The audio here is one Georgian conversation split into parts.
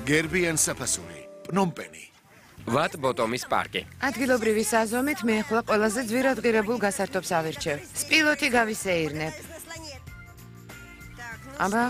გერბიან საფასური, პნომპენი. ვატ ბოტომის პარკი. ადგილობრივი საზომით მე ახლა ყველაზე ძვირადღირებულ გასართობს ავირჩევ. სპილოთი გავისეირნებ. აბა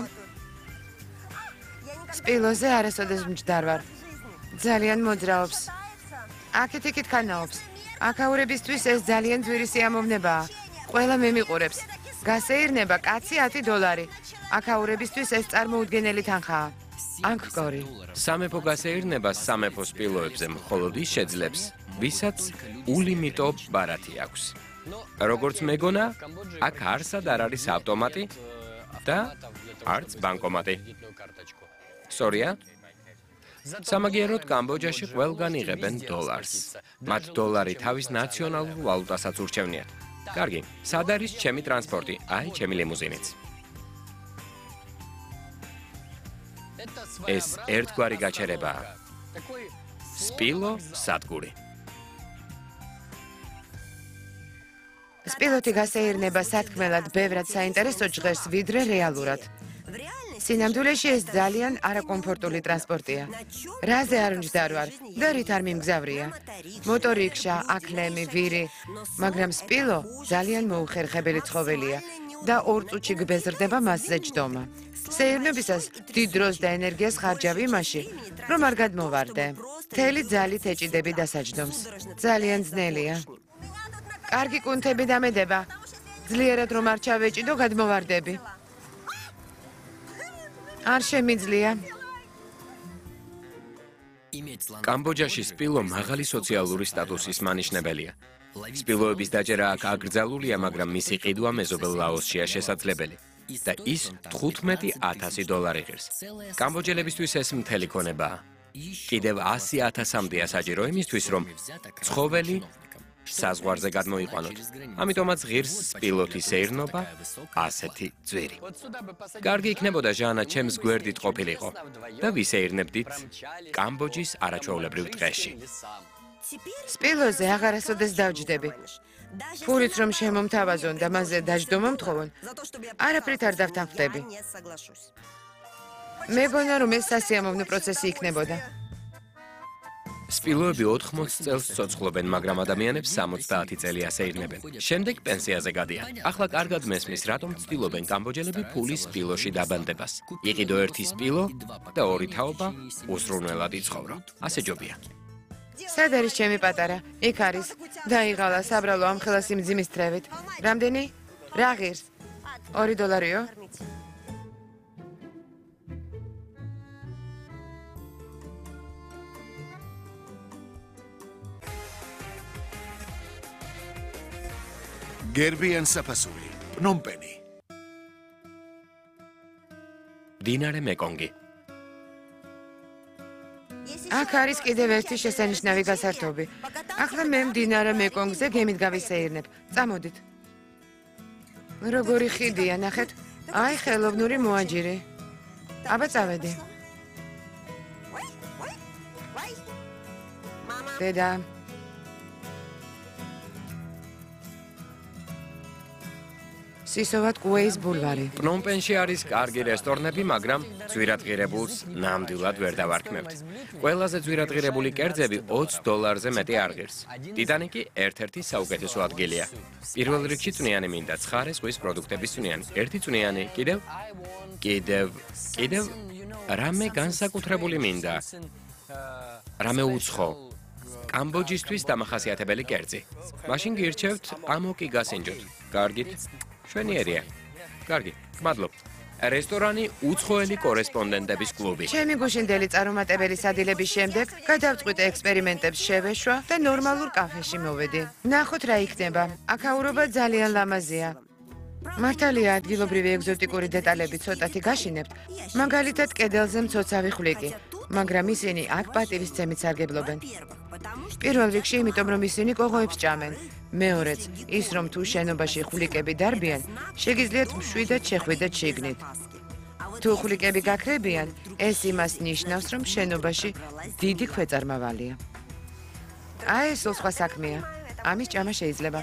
სპილოზე არასოდეს მჯდარ ვარ. ძალიან მოძრაობს. აქეთ-იქით ქანაობს. აქაურებისთვის ეს ძალიან ძვირი სიამოვნებაა. ყველა მემიყურებს. გასეირნება კაცი $10. აქაურებისთვის ეს წარმოუდგენელი თანხაა. ანკკორი. სამეფო გასეირნებას სამეფო სპილოებზე მხოლოდ ის შეძლებს, ვისაც ულიმიტო ბარათი აქვს. როგორც მეგონა, აქ არსად არ არის ავტომატი და არც ბანკომატი. სორია? სამაგიეროდ კამბოჯაში ყველგან იღებენ $. მათ $. თავის ნაციონალურ ვალუტასაც ურჩევნიათ. კარგი, სად არის ჩემი ტრანსპორტი? აი, ჩემი ლიმუზინიც. ეს ერთგვარი გაჩერებაა. სპილო სადგური. სპილოთი გასეირნება სათქმელად ბევრად საინტერესო ჟღერს ვიდრე რეალურად. სინამდვილეში ეს ძალიან არაკომფორტული ტრანსპორტია. რაზე არ მჯდარ ვარ და რით არ მიმგზავრია. მოტორიქშა, აკლემი, ვირი, მაგრამ სპილო ძალიან მოუხერხებელი ცხოველია და 2 წუთში გბეზრდება მასზე ჯდომა. სეირნებისას დიდ დროს და ენერგიას ხარჯავ იმაში, რომ არ გადმოვარდე. მთელი ძალით ეჭიდები დასაჯდომს. ძალიან ძნელია. კარგი კუნთები დამედება. ძლიერად რომ არ ჩავეჭიდო, გადმოვარდები. არ შემიძლია. კამბოჯაში სპილო მაღალი სოციალური სტატუსის მანიშნებელია. სპილოების დაჭერა აქ აკრძალულია, მაგრამ მისი ყიდვა მეზობელ ლაოსშია შესაძლებელი. და ის $15,000 ღირს. კამბოჯელებისთვის ეს მთელი ქონებაა. კიდევ $100,000-მდეა საჭირო იმისთვის, რომ ცხოველი საზღვარზე გადმოიყვანოთ. ამიტომაც ღირს სპილოთის ეირნობა ასეთი ძვირი. კარგი იქნებოდა ჟანა ჩემს გვერდით ყოფილიყო და ვისეირნებდით კამბოჯის არაჩვეულებრივ ტყეში. სპილოზე აღარასოდეს დავჯდები. ფულით რომ შემომთავაზონ და მასზე დაჯდომა მთხოვონ, არაფრით არ დავთანხმდები. მეგონა რომ ეს სასიამოვნო პროცესი იქნებოდა. სპილოები 80 წელს ცოცხლობენ, მაგრამ ადამიანებს 70 წელი ასეირნებენ. შემდეგ პენსიაზე გადიან. ახლა კარგად მესმის, რატომ ცდილობენ კამბოჯელები ფულის სპილოში დაბანდებას. იყიდო ერთი სპილო და ორი თაობა უსრულნელად იცხოვრო. ასე ჯობია. სად არის ჩემი პატარა? იქ არის. დაიღალა საბრალო ამ ხელას იმძიმის თრევით. რამდენი? რა ღირს? $2-ო? გერბიან საფასური, პნომპენი. დინარე მეკონგი. აქ არის კიდევ ერთი შესანიშნავი გასართობი. ახლა მე მდინარე მეკონგზე გემით გავისეირნებ. წამოდით. როგორი ხიდია, ნახეთ. აი, ხელოვნური მოაჯირი. აბა წავედი. დედა. სისოვად კუეის ბულვარი. პნომპენში არის კარგი რესტორნები, მაგრამ ძვირადღირებულს ნამდვილად ვერ დავარქმევთ. ყველაზე ძვირადღირებული კერძები $20-ზე მეტი არ ღირს. ტიტანიკი ერთ-ერთი საუკეთესო ადგილია. პირველ რიგში წვნიანი მინდა, ცხარე ზღვის პროდუქტების წვნიანი. ერთი წვნიანი, კიდევ რამე განსაკუთრებული მინდა. რამე უცხო. კამბოჯისთვის დამახასიათებელი კერძი. მაშინ გირჩევთ ყამოკი გასინჯოთ. კარგით. შვენიერია. კარგი, გმადლობ. რესტორანი უცხოელი კორესპონდენტების კლუბი. ჩემი გუშინდელი წარუმატებელი სადილების შემდეგ გადავწყვიტე ექსპერიმენტებს შევეშვა და ნორმალურ კაფეში მოვედი. ნახოთ რა იქნება. აქაურობა ძალიან ლამაზია. მართალია ადგილობრივი ეგზოტიკური დეტალები ცოტათი გაშინებთ, მაგალითად კედელზე მცოცავი ხვლიკი, მაგრამ ისინი აქ პატივისცემით სარგებლობენ. პირველ რიგში იმიტომ რომ ისინი კოღოებს ჭამენ. მეორეც, ის რომ თუ შენობაში ხვლიკები დარბიან, შეგიძლიათ მშვიდად შეხვიდეთ შიგნით. თუ ხვლიკები გაქრებიან, ეს იმას ნიშნავს, რომ შენობაში დიდი ქვეწარმავალია. აი ეს სხვა საქმეა. ამის ჭამა შეიძლება.